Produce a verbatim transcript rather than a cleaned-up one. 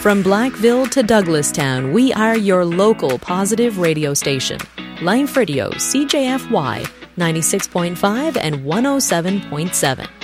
From Blackville to Douglastown, we are your local positive radio station. Life Radio, C J F Y, ninety-six point five and one oh seven point seven.